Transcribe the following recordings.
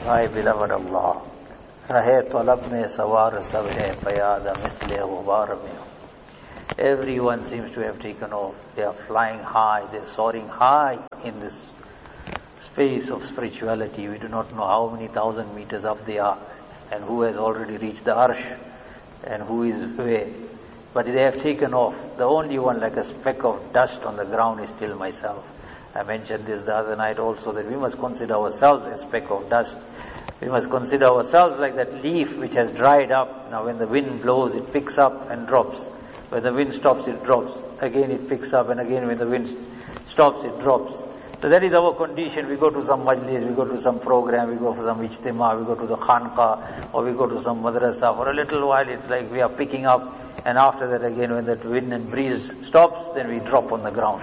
My beloved Allah, rahe talab mein sawar sab hai payada misle ghubar mein. Everyone seems to have taken off. They are flying high, they are soaring high in this space of spirituality. We do not know how many thousand meters up they are, and who has already reached the arsh, and who is where. But they have taken off. The only one like a speck of dust on the ground is still myself. I mentioned this the other night also, that we must consider ourselves a speck of dust. We must consider ourselves like that leaf which has dried up. Now when the wind blows, it picks up and drops. When the wind stops, it drops. Again it picks up, and again when the wind stops, it drops. So that is our condition. We go to some majlis, we go to some program, we go for some ijtima, we go to the khanqa, or we go to some madrasa. For a little while it's like we are picking up, and after that again when that wind and breeze stops, then we drop on the ground.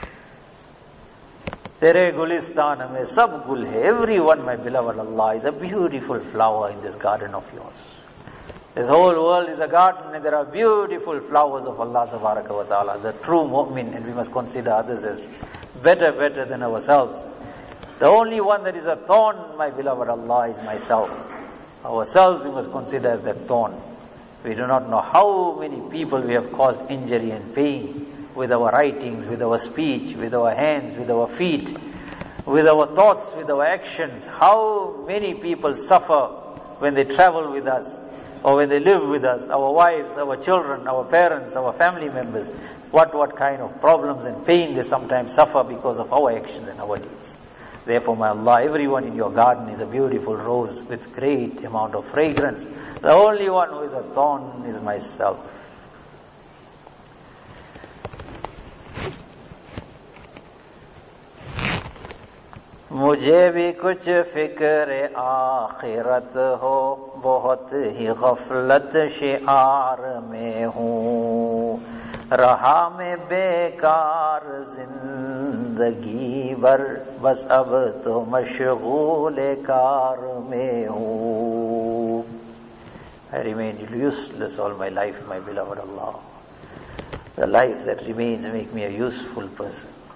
Tere gulistan mein sab gul hai. Everyone, my beloved Allah, is a beautiful flower in this garden of yours. This whole world is a garden, and there are beautiful flowers of Allah Tabaraka wa Ta'ala, the true mu'min, and we must consider others as better than ourselves. The only one that is a thorn, my beloved Allah, is myself. Ourselves we must consider as that thorn. We do not know how many people we have caused injury and pain with our writings, with our speech, with our hands, with our feet, with our thoughts, with our actions. How many people suffer when they travel with us, or when they live with us, our wives, our children, our parents, our family members. What kind of problems and pain they sometimes suffer because of our actions and our deeds. Therefore, my Allah, everyone in your garden is a beautiful rose with great amount of fragrance. The only one who is a thorn is myself. मुझे भी कुछ फिक्र आखिरत हो, बहुत ही गफलत शिआर में हूँ, रहा मैं बेकार जिंदगी भर, बस अब तो मशगूल कार में हूँ. I remained useless all my life, my beloved Allah. The life that remains make me a useful person.